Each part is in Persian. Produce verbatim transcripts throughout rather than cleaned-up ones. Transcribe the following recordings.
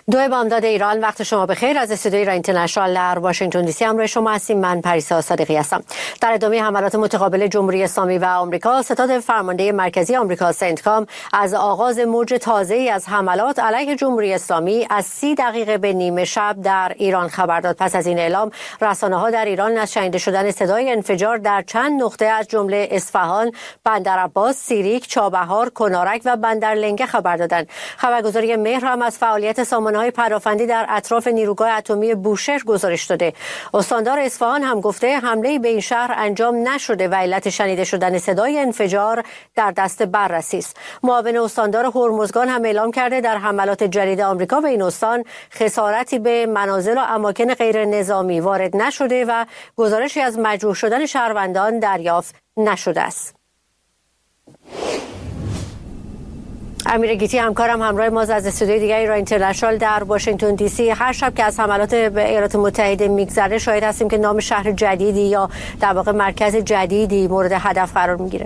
دو بامداد ایران، وقت شما بخیر. از استودیوی ایران اینترنشنال در واشنگتن دی سی همراه شما هستیم. من پریسا صادقی هستم. در ادامه حملات متقابل جمهوری اسلامی و آمریکا، ستاد فرمانده مرکزی آمریکا سنتکام از آغاز موج تازه‌ای از حملات علیه جمهوری اسلامی از سی دقیقه به نیمه شب در ایران خبر داد. پس از این اعلام، رسانه‌ها در ایران از شنیده شدن صدای انفجار در چند نقطه از جمله اصفهان، بندرعباس، سیریک، چابهار، کنارک و بندرلنگه خبر دادند. خبرگزاری مهر هم از فعالیت سامانه‌های پدافندی در اطراف نیروگاه اتمی بوشهر گزارش داده. استاندار اصفهان هم گفته حمله به این شهر انجام نشده و علت شنیده شدن صدای انفجار در دست بررسی است. معاون استاندار هرمزگان هم اعلام کرده در حملات جدید آمریکا به این استان خسارتی به منازل و اماکن غیر نظامی وارد نشده و گزارشی از مجروح شدن شهروندان دریافت نشده است. امیر گیتی همکارم همراه ما از استودیوی دیگری ایران اینترنشنال در واشنگتن دی سی. هر شب که از حملات به ایالات متحده میگذره شاهد هستیم که نام شهر جدیدی یا در واقع مرکز جدیدی مورد هدف قرار میگیره.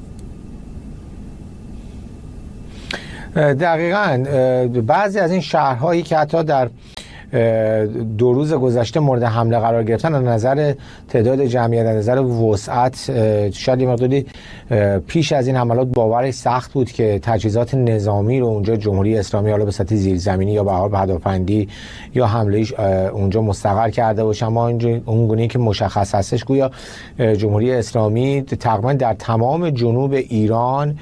دقیقاً بعضی از این شهرهایی که حتی در دو روز گذشته مورد حمله قرار گرفتن از نظر تعداد جمعیت، از نظر وسعت، شاید مقداری پیش از این حملات باورش سخت بود که تجهیزات نظامی رو اونجا جمهوری اسلامی حالا به صورت زیرزمینی یا به حال پدافندی یا حمله‌ایش اونجا مستقر کرده باشه. اما اون گونه‌ای که مشخص هستش گویا جمهوری اسلامی تقریبا در تمام جنوب ایران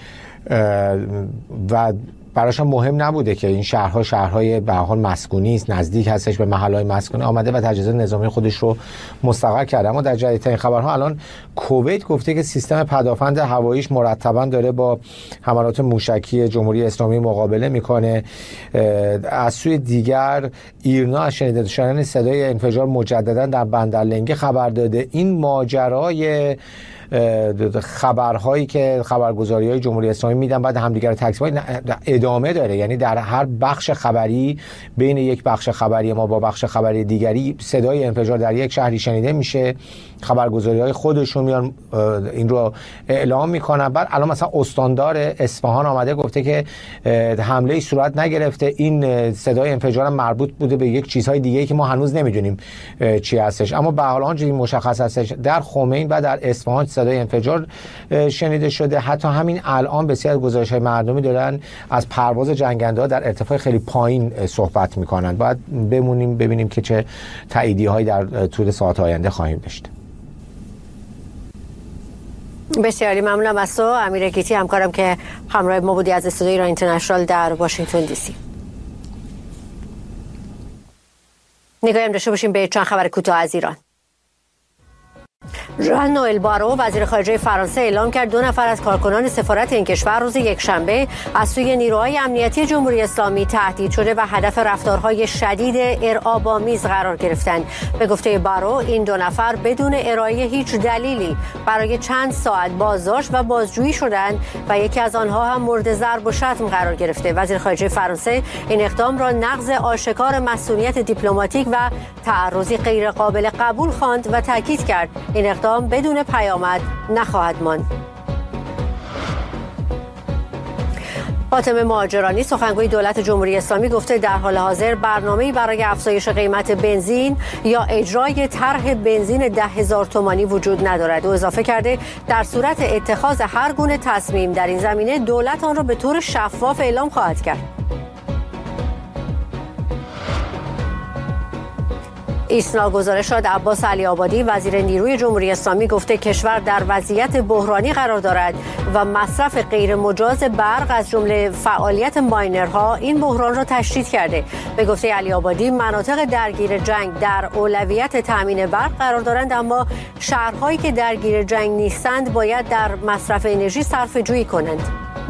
و براش مهم نبوده که این شهرها شهرهای به هر حال مسکونی است، نزدیک هستش به محلهای مسکونی، آمده و تجهیزات نظامی خودش رو مستقر کرده. اما در جدیدترین خبرها الان کویت گفته که سیستم پدافند هواییش مرتبا داره با حملات موشکی جمهوری اسلامی مقابله میکنه. از سوی دیگر ایرنا از شنیده شدن صدای انفجار مجددا در بندرلنگه خبر داده. این ماجرای خبرهایی که خبرگزاری‌های جمهوری اسلامی میدن بعد همدیگر رو تکذیب ادامه داره، یعنی در هر بخش خبری بین یک بخش خبری ما با بخش خبری دیگری صدای انفجار در یک شهری شنیده میشه، خبرگزاری‌های خودشون میان این رو اعلام میکنن. بعد الان مثلا استاندار اصفهان آمده گفته که حمله صورت نگرفته، این صدای انفجار مربوط بوده به یک چیزهای دیگه‌ای که ما هنوز نمیدونیم چی هستش. اما به هر حال آنچه مشخص هستش در خمین و در اصفهان صدای انفجار شنیده شده. حتی همین الان بسیار از گزارش‌های مردمی دارن از پرواز جنگنده‌ها در ارتفاع خیلی پایین صحبت میکنن. باید بمونیم ببینیم که چه تاییدیه‌هایی در طول ساعات آینده خواهیم داشت. بسیاری ممنونم از تو امیر گیتی همکارم که همراه ما بودی از استودیوی ایران اینترنشنال در واشنگتن دی سی. نگاهی هم داشته باشیم به چند خبر کوتاه از ایران. ژان نوئل بارو وزیر خارجه فرانسه اعلام کرد دو نفر از کارکنان سفارت این کشور روز یکشنبه از سوی نیروهای امنیتی جمهوری اسلامی تهدید شده و هدف رفتارهای شدید ارعاب‌آمیز قرار گرفتند. به گفته بارو این دو نفر بدون ارائه هیچ دلیلی برای چند ساعت بازداشت و بازجویی شدند و یکی از آنها هم مورد ضرب و شتم قرار گرفته. وزیر خارجه فرانسه این اقدام را نقض آشکار مسئولیت دیپلماتیک و تعرضی غیر قابل قبول خواند و تاکید کرد این اقدام بدون پیامد نخواهد ماند. فاطمه مهاجرانی سخنگوی دولت جمهوری اسلامی گفته در حال حاضر برنامه‌ای برای افزایش قیمت بنزین یا اجرای طرح بنزین ده هزار تومانی وجود ندارد. او اضافه کرده در صورت اتخاذ هر گونه تصمیم در این زمینه دولت آن را به طور شفاف اعلام خواهد کرد. ایسنا گزارش داد عباس علی آبادی وزیر نیروی جمهوری اسلامی گفته کشور در وضعیت بحرانی قرار دارد و مصرف غیر مجاز برق از جمله فعالیت ماینرها این بحران را تشدید کرده. به گفته علی آبادی مناطق درگیر جنگ در اولویت تامین برق قرار دارند، اما شهرهایی که درگیر جنگ نیستند باید در مصرف انرژی صرفه‌جویی کنند.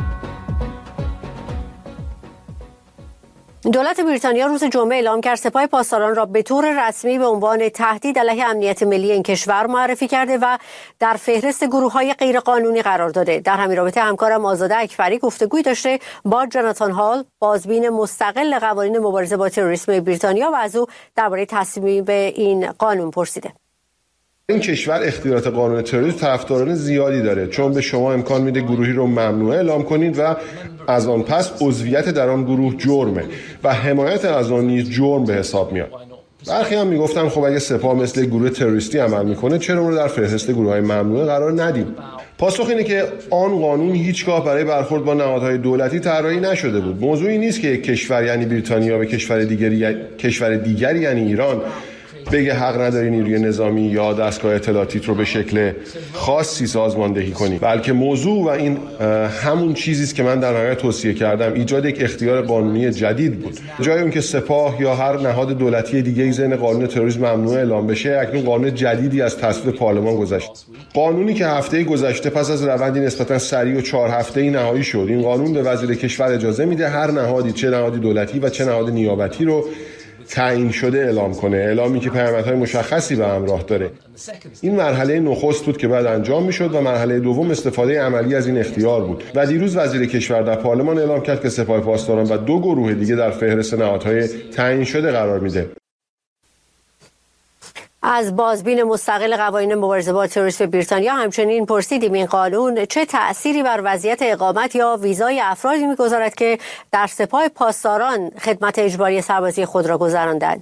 دولت بریتانیا روز جمعه اعلام کرد سپاه پاسداران را به طور رسمی به عنوان تهدید علیه امنیت ملی این کشور معرفی کرده و در فهرست گروه‌های غیرقانونی قرار داده. در همین رابطه همکارم آزاده اکبری گفتگوی داشته با جاناتان هال، بازبین مستقل قوانین مبارزه با تروریسم بریتانیا و از او درباره تصویب این قانون پرسیده. این کشور اختیارات قانون تروریسم طرفداران زیادی داره، چون به شما امکان میده گروهی رو ممنوعه اعلام کنید و از آن پس عضویت در آن گروه جرمه و حمایت از آن نیز جرم به حساب میاد. برخی هم میگفتن خب اگه سپاه مثل گروه تروریستی عمل میکنه چرا اون رو در فهرست گروه‌های ممنوعه قرار ندیم؟ پاسخ اینه که آن قانون هیچگاه برای برخورد با نهادهای دولتی طراحی نشده بود. موضوعی نیست که یک کشور یعنی بریتانیا به کشور دیگری کشور دیگری یعنی ایران بگه حق نداری نیروی نظامی یا دستگاه اطلاعاتیت رو به شکل خاصی سازماندهی کنی، بلکه موضوع و این همون چیزی است که من در نهایت توصیه کردم، ایجاد یک اختیار قانونی جدید بود. جای اون که سپاه یا هر نهاد دولتی دیگه‌ای ضمن قانون تروریسم ممنوع اعلام بشه، اکنون قانون جدیدی از تصویب پارلمان گذشت. قانونی که هفته گذشته پس از روندی نسبتا سریع و چهار هفته‌ای نهایی شد. این قانون به وزیر کشور اجازه میده هر نهادی، چه نهادی دولتی و چه نهاد نیابتی رو تعیین شده اعلام کنه، اعلامی که پیامدهای مشخصی به همراه داره. این مرحله نخست بود که بعد انجام میشد و مرحله دوم استفاده عملی از این اختیار بود و دیروز وزیر کشور در پارلمان اعلام کرد که سپاه پاسداران و دو گروه دیگه در فهرست نهادهای تعیین شده قرار میده. از بازبین مستقل قوانین مبارزه با تروریسم بریتانیا همچنین پرسیدیم این قانون چه تأثیری بر وضعیت اقامت یا ویزای افرادی می‌گذارد که در سپاه پاسداران خدمت اجباری سربازی خود را گذراندند.